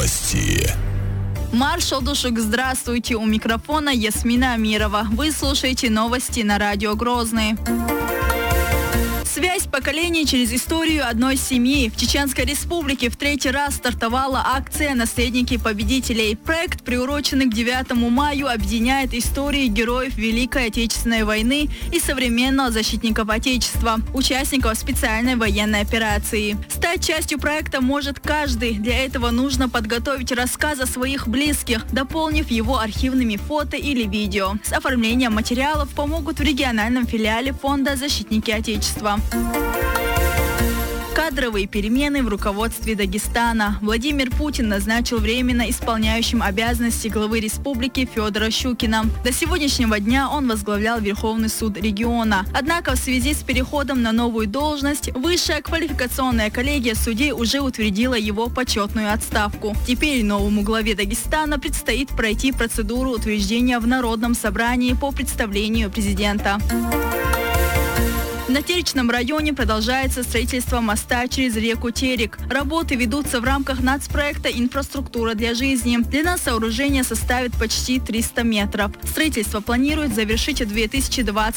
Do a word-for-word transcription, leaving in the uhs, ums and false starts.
Новости. Маршал Душук, здравствуйте. У микрофона Ясмина Амирова. Вы слушаете новости на радио Грозный. Связь поколений через историю одной семьи. В Чеченской Республике в третий раз стартовала акция «Наследники победителей». Проект, приуроченный к девятому мая, объединяет истории героев Великой Отечественной войны и современного защитников Отечества, участников специальной военной операции. Стать частью проекта может каждый. Для этого нужно подготовить рассказ о своих близких, дополнив его архивными фото или видео. С оформлением материалов помогут в региональном филиале Фонда «Защитники Отечества». Кадровые перемены в руководстве Дагестана. Владимир Путин назначил временно исполняющим обязанности главы республики Федора Щукина. До сегодняшнего дня он возглавлял Верховный суд региона. Однако в связи с переходом на новую должность Высшая квалификационная коллегия судей уже утвердила его почетную отставку. Теперь новому главе Дагестана предстоит пройти процедуру утверждения в Народном собрании по представлению президента. В Натеричном районе продолжается строительство моста через реку Терек. Работы ведутся в рамках нацпроекта «Инфраструктура для жизни». Длина сооружения составит почти триста метров. Строительство планируют завершить в две тысячи двадцать